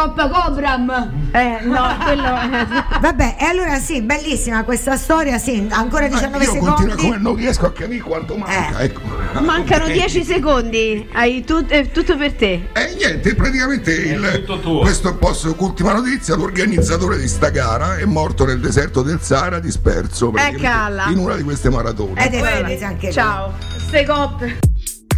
Coppa Cobram. No, quello. Vabbè, e allora sì, bellissima questa storia, sì, ancora 19 io secondi. continuo come non riesco a capire quanto manca, ecco. Mancano 10 secondi. Hai tutto per te. E niente, praticamente questo posso, ultima notizia, l'organizzatore di sta gara è morto nel deserto del Sahara disperso Calla. in una di queste maratone. Ed è finita anche Ciao. Ste coppe.